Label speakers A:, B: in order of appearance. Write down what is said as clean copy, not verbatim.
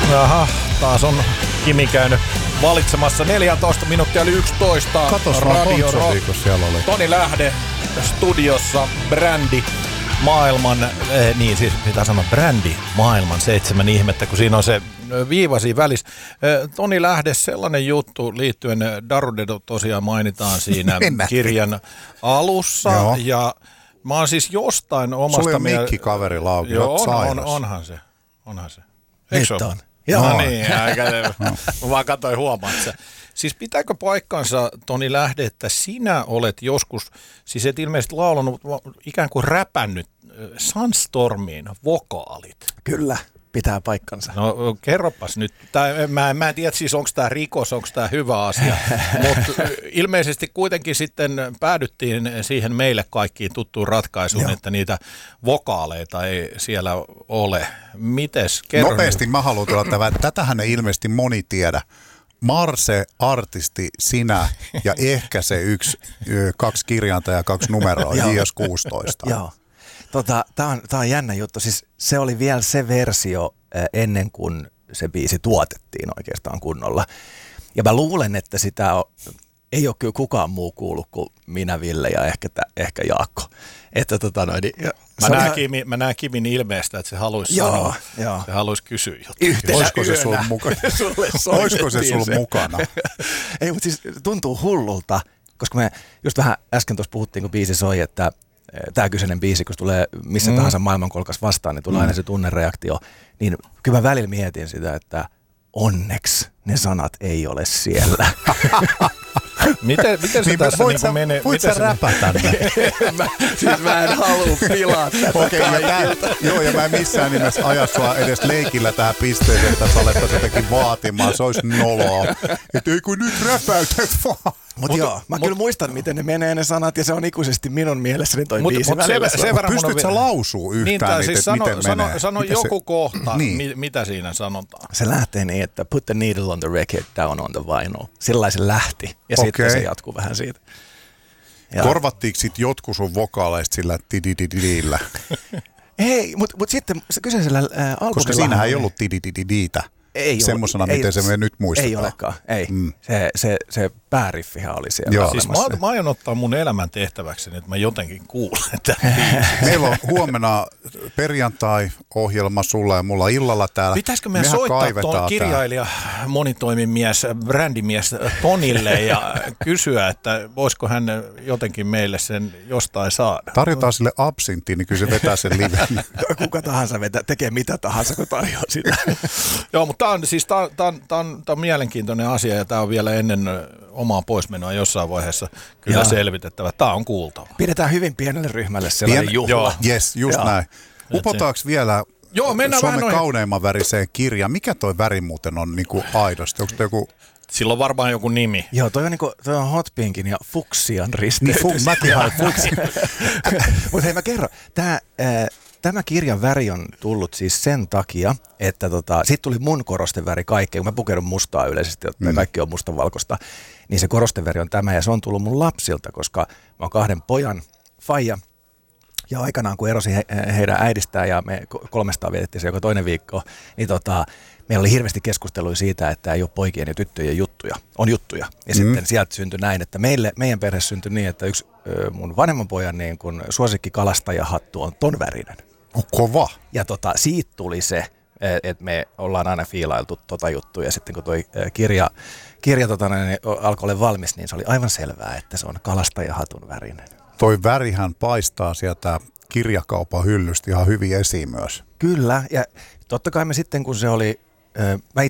A: Jaha, taas on Kimi käynyt valitsemassa 14 minuuttia yli 11.
B: Katos Radio Rock. Siellä oli.
A: Toni Lähde studiossa, brändi maailman, niin siis mitä sanoa, brändi maailman 7 ihmettä, kun siinä on se viivasi välissä. Toni Lähde, sellainen juttu liittyen, Darude tosiaan mainitaan siinä kirjan alussa.
B: Joo.
A: Ja mä oon siis jostain omasta...
B: Sulla ei ole mikki kaverilla auki,
A: joo, onhan se. Eikö se ole?
B: Joo.
A: No niin, mä vaan katsoin huomaat se. Siis pitääkö paikkansa, Toni Lähde, että sinä olet joskus, siis et ilmeisesti laulanut, ikään kuin räpännyt Sunstormiin vokaalit?
C: Kyllä, pitää paikkansa.
A: No kerropas nyt. Mä en tiedä siis, onko tämä rikos, onko tämä hyvä asia, mutta ilmeisesti kuitenkin sitten päädyttiin siihen meille kaikkiin tuttuun ratkaisuun,
B: Joo.
A: että niitä vokaaleita ei siellä ole. Mites? Kerro.
B: Nopeasti mä haluan tulla tämän. Tätähän ei ilmeisesti moni tiedä. Marse, artisti, sinä ja ehkä se 2 kirjainta ja 2 numeroa, JS16.
C: Joo. Tää on jännä juttu. Siis se oli vielä se versio ennen kuin se biisi tuotettiin oikeastaan kunnolla. Ja mä luulen, että sitä ei ole kyllä kukaan muu kuullut kuin minä, Ville ja ehkä Jaakko. Että
B: Mä
C: näen
A: Kimin ilmeestä, että se haluaisi sanoa. Se haluaisi kysyä jotain.
B: Olisiko se sulla mukana? Olisiko se sulla mukana?
C: Ei, mutta siis tuntuu hullulta, koska me just vähän äsken tuossa puhuttiin, kun biisi soi, että tämä kyseinen biisi, kun tulee missä tahansa maailmankolkas vastaan, niin tulee aina se tunnereaktio. Niin kyllä mä välillä mietin sitä, että onneksi ne sanat ei ole siellä.
A: Miten se niin tässä niin menee?
B: Voit sä räpätä ne?
C: Mä en halua pilaa tätä kaikilta.
B: Joo, ja mä en missään nimessä aja sua edes leikillä tähän pisteeseen, että sä alettaisiin jotenkin vaatimaan. Se olisi noloa. Että ei kun nyt räpäytät vaan.
C: Mutta joo, mä kyllä muistan, miten ne menee ne sanat, ja se on ikuisesti minun mielessäni toi biisi välillä.
B: Pystyt sä lausuu yhtään
A: niin,
B: niitä, miten menee?
A: Sano joku
B: se,
A: kohta,
B: niin.
A: mitä siinä sanotaan.
C: Se lähtee niin, että put the needle on the record, down on the vinyl. Sillä se lähti, ja sitten se jatkuu vähän siitä. Ja.
B: Korvattiinko sit jotkut sun vokaaleista sillä tididididillä?
C: Ei, mutta sitten se kyseisellä albumilla...
B: Koska siinähän ei ollut tididididitä. Semmosena, miten se me nyt muistetaan.
C: Ei olekaan, ei. Se pääriffihän oli siellä.
B: Joo.
A: Siis mä aion ottaa mun elämän tehtäväkseni, että mä jotenkin kuulen tämän.
B: Meillä on huomenna perjantai-ohjelma sulla ja mulla illalla täällä.
A: Pitäisikö meidän soittaa tuon kirjailija, monitoimimies, brändimies Tonille ja kysyä, että voisiko hän jotenkin meille sen jostain saada?
B: Tarjotaan sille absintti, niin kyllä se vetää sen liven.
C: Kuka tahansa tekee mitä tahansa, kun tarjoaa sitä.
A: Joo, mutta tämä on mielenkiintoinen asia ja tämä on vielä ennen omaa poismenoa jossain vaiheessa kyllä selvitettävä. Tämä on kuultava.
C: Pidetään hyvin pienelle ryhmälle sellainen juhla.
B: Yes, just näin. Upotaanko vielä Suomen kauneimman väriseen kirjaan? Mikä toi väri muuten on niin kuin aidosti? Onko joku...
A: Sillä on varmaan joku nimi.
C: Joo, toi on Hot Pinkin ja Fuksian risteytys.
B: Niin, mäkin hain Fuksian.
C: Mutta hei, mä kerron. Tämä kirjan väri on tullut siis sen takia, että siitä tuli mun korosteväri kaikkeen, kun mä pukeudun mustaa yleisesti, että kaikki on mustavalkoista, niin se korosteväri on tämä, ja se on tullut mun lapsilta, koska mä oon 2 pojan faija, ja aikanaan kun erosin heidän äidistään, ja me 300 vietettiin se joka toinen viikko, niin meillä oli hirveästi keskustelua siitä, että ei ole poikien ja tyttöjen juttuja, on juttuja. Ja sitten sieltä syntyi näin, että meidän perhe syntyi niin, että yksi mun vanhemman pojan niin kun suosikkikalastajahattu on ton värinen.
B: Kova.
C: Ja siitä tuli se, että me ollaan aina fiilailtu juttua, ja sitten kun toi kirja alkoi olla valmis, niin se oli aivan selvää, että se on kalastajahatun värinen. Toi
B: värihän paistaa sieltä kirjakaupan hyllystä ihan hyvin esiin myös.
C: Kyllä, ja totta kai me sitten kun se oli, mä